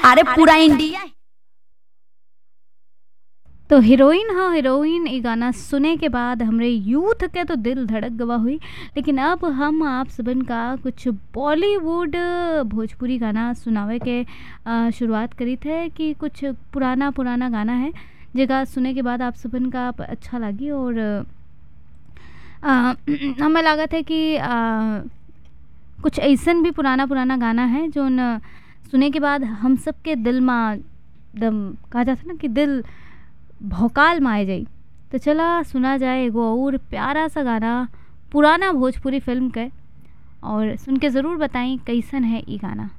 अरे पूरा इंडिया। तो हीरोइन, हाँ हीरोइन, ये गाना सुने के बाद हमरे यूथ के तो दिल धड़क गवा हुई। लेकिन अब हम आप सबन का कुछ बॉलीवुड भोजपुरी गाना सुनावे के शुरुआत करी थे कि कुछ पुराना पुराना गाना है जेका सुने के बाद आप सबन का अच्छा लगी। और हमें लागत है कि कुछ ऐसन भी पुराना पुराना गाना है जो न सुने के बाद हम सब के दिल में दम कहा जाता ना कि दिल भौकाल माए जाई। तो चला सुना जाए एगो और प्यारा सा गाना पुराना भोजपुरी फिल्म के, और सुन के ज़रूर बताएं कैसन है ये गाना।